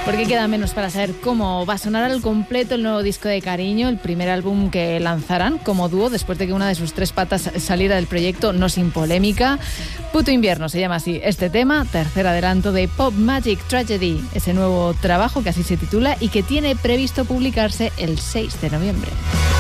Porque queda menos para saber cómo va a sonar al completo el nuevo disco de Cariño, el primer álbum que lanzarán como dúo después de que una de sus 3 patas saliera del proyecto No Sin Polémica. Puto Invierno se llama así este tema, tercer adelanto de Pop Magic Tragedy, ese nuevo trabajo que así se titula y que tiene previsto publicarse el 6 de noviembre.